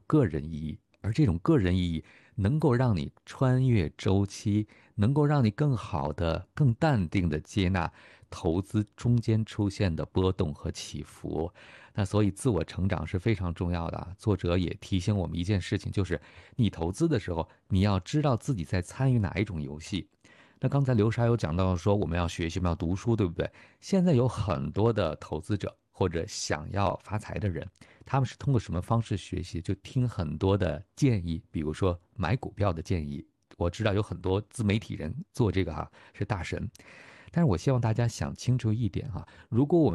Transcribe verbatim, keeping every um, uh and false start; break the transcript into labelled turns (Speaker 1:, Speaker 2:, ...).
Speaker 1: 个人意义，而这种个人意义能够让你穿越周期，能够让你更好的、更淡定的接纳投资中间出现的波动和起伏。那所以自我成长是非常重要的啊。作者也提醒我们一件事情，就是你投资的时候，你要知道自己在参与哪一种游戏。那刚才刘莎有讲到说我们要学习，我们要读书，对不对？现在有很多的投资者或者想要发财的人，他们是通过什么方式学习？就听很多的建议，比如说买股票的建议。我知道有很多自媒体人做这个哈、是大神，但是我希望大家想清楚一点哈、如果我们